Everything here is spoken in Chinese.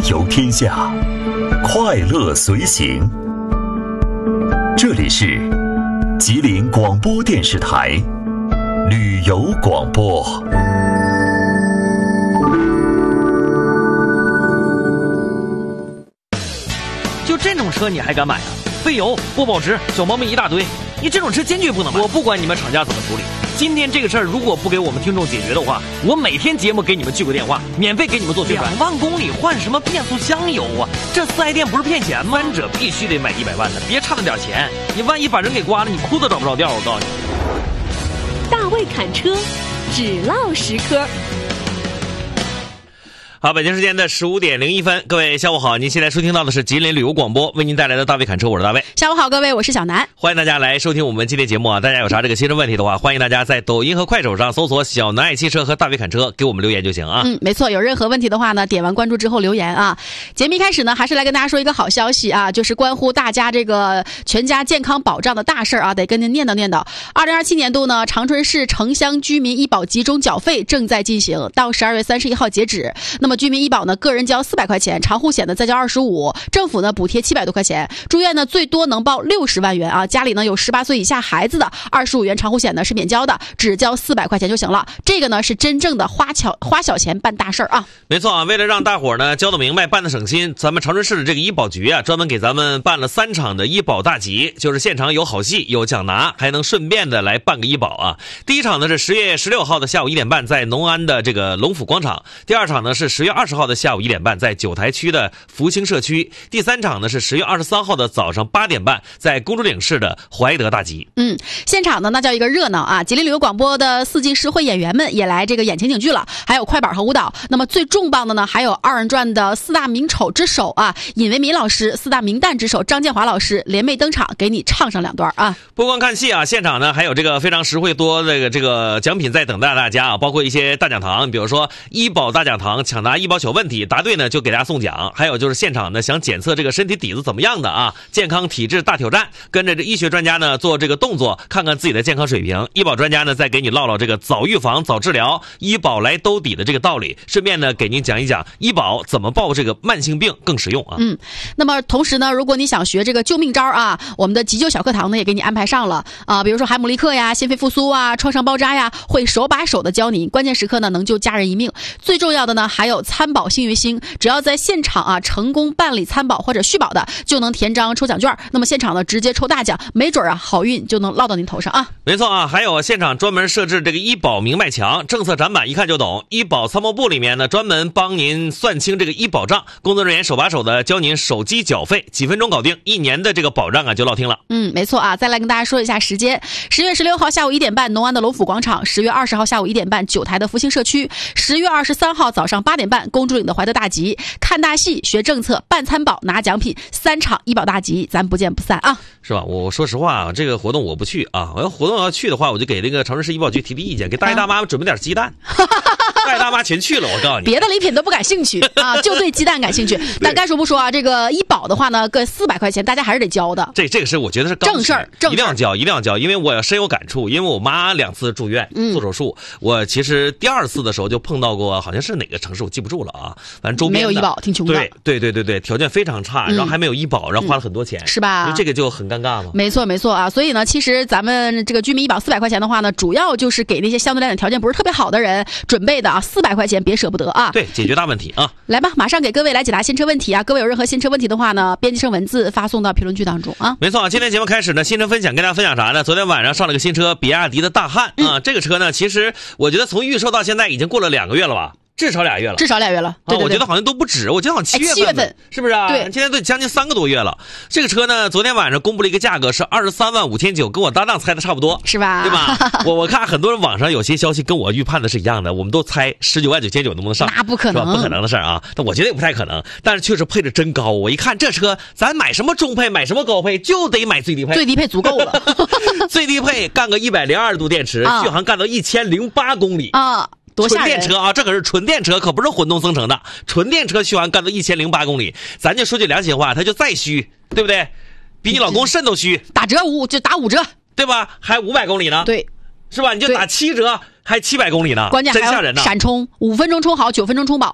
游天下，快乐随行。这里是吉林广播电视台旅游广播。 就这种车你还敢买啊？费油、不保值、小毛病一大堆，你这种车坚决不能买。我不管你们厂家怎么处理，今天这个事儿如果不给我们听众解决的话，我每天节目给你们聚个电话，免费给你们做宣传。2万公里换什么变速箱油啊？这4S店不是骗钱吗？三者必须得买100万的，别差那点钱，你万一把人给刮了，你裤子找不着调。我告诉你， 大卫侃车，只唠10颗。 好，北京时间的15点01分，各位下午好，您现在收听到的是吉林旅游广播为您带来的大卫侃车，我是大卫。 下午好，各位，我是小南， 欢迎大家来收听我们今天节目啊！大家有啥这个新车问题的话，欢迎大家在抖音和快手上搜索小南爱汽车和大卫侃车，给我们留言就行啊。 没错，有任何问题的话呢，点完关注之后留言啊。节目一开始呢，还是来跟大家说一个好消息啊，就是关乎大家这个全家健康保障的大事啊，得跟您念叨念叨。2027年度呢，长春市城乡居民医保集中缴费正在进行，到12月31号截止。那么居民医保呢，个人交400块钱，长户险呢再交25，政府呢补贴700多块钱，住院呢最多能报60万元啊。家里呢有18岁以下孩子的25元长户险呢是免交的，只交400块钱就行了。这个呢是真正的花小钱办大事儿啊。 没错啊，为了让大伙儿呢交得明白，办得省心，咱们长春市的这个医保局啊，专门给咱们办了3场的医保大集，就是现场有好戏有奖拿，还能顺便的来办个医保啊。第一场呢是10月16号的下午1点半，在农安的这个龙府广场；第二场呢是10月20号的下午1点半，在九台区的福兴社区；第3场呢是10月23号的早上8点半，在公主岭市的怀德大集。 现场呢那叫一个热闹啊！吉林旅游广播的4季诗会演员们也来这个演情景剧了，还有快板和舞蹈。那么最重磅的呢，还有2人转的4大名丑之首啊，尹维民老师，4大名旦之首张建华老师联袂登场，给你唱上2段啊！ 不光看戏啊，现场呢还有这个非常实惠多的这个奖品在等待大家啊，包括一些大奖堂，比如说医保大奖堂，抢答医保小问题，答对呢就给大家送奖。还有就是现场呢想检测这个身体底子怎么样的啊，健康体质大挑战，跟着这医学专家呢做这个动作，看看自己的健康水平。医保专家呢再给你唠唠这个早预防早治疗，医保来兜底的这个道理，顺便呢给您讲一讲医保怎么报这个慢性病更实用啊。 那么同时呢，如果你想学这个救命招啊，我们的急救小课堂呢也给你安排上了啊，比如说海姆立克呀、心肺复苏啊、创伤包扎呀，会手把手的教你，关键时刻呢能救家人一命。最重要的呢还有参保幸运星，只要在现场啊成功办理参保或者续保的，就能填张抽奖券。那么现场呢直接抽大奖，没准啊好运就能落到您头上啊。 没错啊，还有现场专门设置这个医保明白墙，政策展板一看就懂。医保参谋部里面呢专门帮您算清这个医保账，工作人员手把手的教您手机缴费，几分钟搞定，1年的这个保障啊就落听了。 没错啊，再来跟大家说一下时间：10月16号下午1点半，农安的龙府广场；10月20号下午1点半，九台的福兴社区；10月23号早上8点半，公主岭的怀德大集。看大戏、学政策、办参保、拿奖品，3场医保大集，咱不见不散啊！ 是吧？我说实话啊，这个活动我不去啊。我要活动要去的话，我就给这个长春市医保局提意见，给大爷大妈准备点鸡蛋。大爷大妈全去了，我告诉你， 别的礼品都不感兴趣啊，就对鸡蛋感兴趣。但该说不说啊，这个医保的话呢，个400块钱，大家还是得交的。 这个是我觉得是正事儿， 一定要交，因为我深有感触，因为我妈2次住院做手术，我其实第2次的时候就碰到过，好像是哪个城市我记不住了啊，反正周边没有医保，挺穷的。 对，条件非常差，然后还没有医保，然后花了很多钱， 是吧？ 这个就很尴尬嘛。 没错啊，所以呢，其实咱们这个居民医保400块钱的话呢，主要就是给那些相对来讲条件不是特别好的人准备的啊，400块钱别舍不得啊。 对，解决大问题啊。 来吧，马上给各位来解答新车问题啊！各位有任何新车问题的话呢，编辑成文字发送到评论区当中啊。 没错啊，今天节目开始呢，新车分享跟大家分享啥呢？昨天晚上上了个新车，比亚迪的大汉啊，这个车呢，其实我觉得从预售到现在已经过了2个月了吧。至少2月了， 对， 我觉得好像都不止，我觉得好像7月份，是不是啊？ 对， 现在都将近3个多月了。这个车呢，昨天晚上公布了一个价格是23万5900，跟我搭档猜的差不多， 是吧？ 对吧？我看很多人网上有些消息跟我预判的是一样的，我们都猜19万9900能不能上？ 那不可能， 不可能的事啊！但我觉得也不太可能，但是确实配置真高。我一看这车，咱买什么中配，买什么高配，就得买最低配， 最低配足够了。 最低配干个102度电池，续航干到1008公里啊。 纯电车啊，这可是纯电车，可不是混动生成的。纯电车续航干到1008公里，咱就说句良心话，它就再虚，对不对？比你老公肾都虚。 打折就打5折， 对吧？还500公里呢， 对， 是吧？你就打7折，还700公里呢， 关键还真吓人呢。 闪充，5分钟充好，9分钟充饱。